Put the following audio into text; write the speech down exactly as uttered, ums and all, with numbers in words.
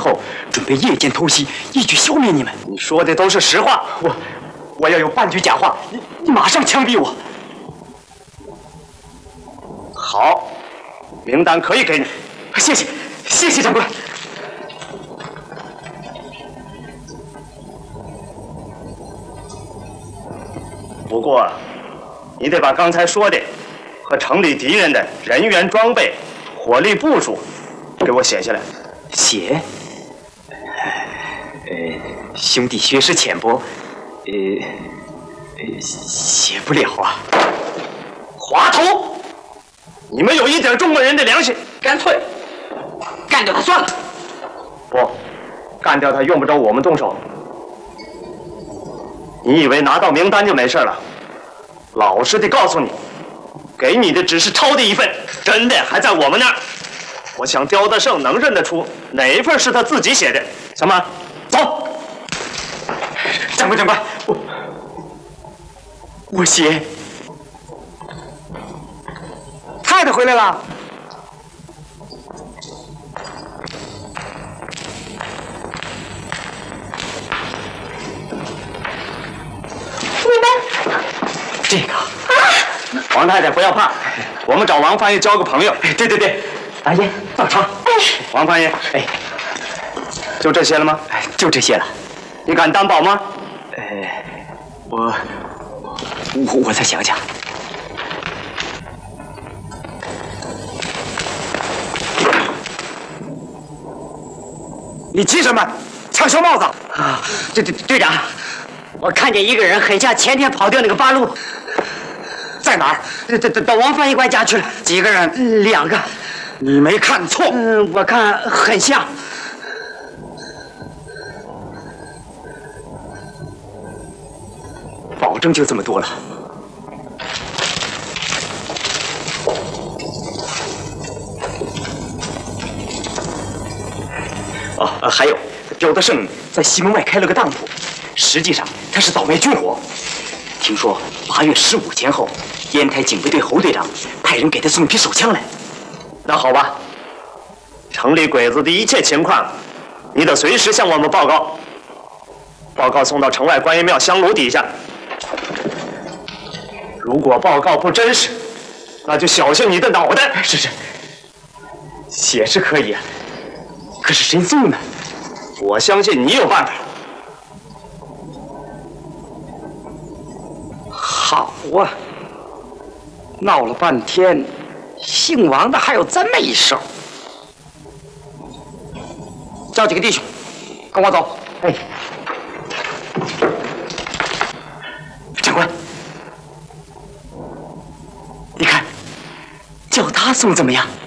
后，准备夜间偷袭，一举消灭你们。 你说的都是实话。 我，我要有半句假话，你你马上枪毙我。 好，名单可以给你。 谢谢，谢谢长官。 不过，你得把刚才说的和城里敌人的人员装备、火力部署给我写下来。 写？呃，兄弟学识浅薄，呃，呃，写不了啊。 滑头！你们有一点中国人的良心， 干脆干掉他算了。 不，干掉他用不着我们动手。你以为拿到名单就没事了？老实的告诉你，给你的只是抄的一份，真的还在我们那儿。我想刁德胜能认得出哪一份是他自己写的。小马，走。 长官，长官，我我写。太太回来了。这个，啊、 王太太不要怕，我们找王翻译交个朋友。 对对对，大爷到场。 哎，王翻译， 哎， 就这些了吗？ 哎，就这些了。 你敢担保吗？ 呃，我我我再想想。你急什么？抢小帽子啊！队队队长。我看见一个人很像前天跑掉那个八路，在哪儿？到到到王翻译官家去了。几个人？两个。你没看错。嗯，我看很像。保证就这么多了。哦，还有，刁德胜在西门外开了个当铺。实际上他是倒卖军火。听说八月十五前后，烟台警卫队侯队长派人给他送一批手枪来。 那好吧，城里鬼子的一切情况，你得随时向我们报告。报告送到城外观音庙香炉底下。如果报告不真实，那就小心你的脑袋。 是是，写是可以啊，可是谁送呢？ 我相信你有办法。 好啊，闹了半天，姓王的还有这么一手。叫几个弟兄，跟我走。 哎，长官，你看，叫他送怎么样？